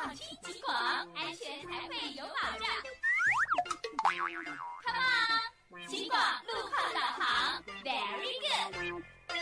轻警广，安全才会有保障。Come on， 警广路况导航 ，Very good。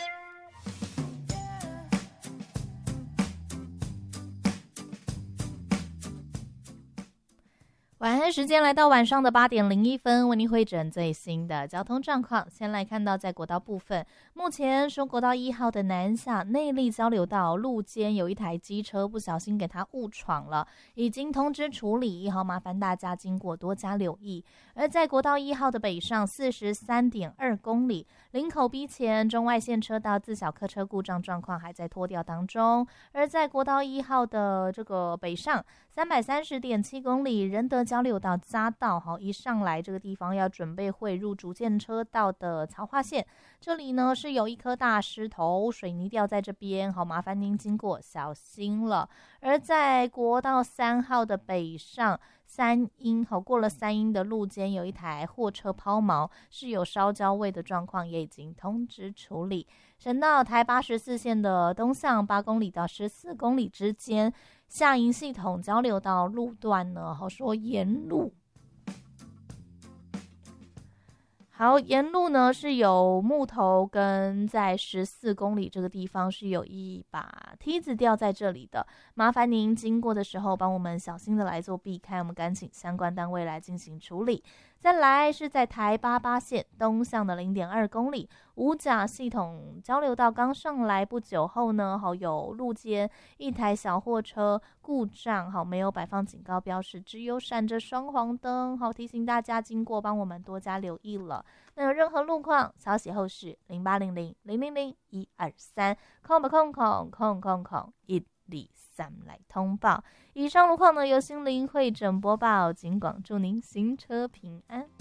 晚安时间来到晚上的8:01，为您汇整最新的交通状况。先来看到在国道部分，目前说国道1号的南下内壢交流道路肩有一台机车不小心给它误闯了，已经通知处理，好麻烦大家经过多加留意。而在国道1号的北上43.2公里，林口 B 前中外线车道自小客车故障状况还在拖吊当中。而在国道1号的这个北上330.7公里，仁德交流道匝道，好，一上来这个地方要准备汇入逐渐车道的曹化线，这里呢是有一颗大石头，水泥吊在这边，好，麻烦您经过小心了。而在国道3号的北上三英，好，过了三英的路肩有一台货车抛锚，是有烧焦味的状况，也已经通知处理。省道台84线的东向8公里到14公里之间，下营系统交流道路段呢，好说沿路。好，沿路呢是有木头，跟在14公里这个地方是有一把梯子吊在这里的，麻烦您经过的时候帮我们小心的来做避开，我们赶紧相关单位来进行处理。再来是在台88线东向的0.2公里，五甲系统交流道刚上来不久后呢，好有路肩一台小货车故障，好没有摆放警告标识，只有闪着双黄灯，好提醒大家经过帮我们多加留意了。那有任何路况，小写后是0800-000-123，空123来通报。以上路况呢由心灵会诊播报，警广祝您行车平安。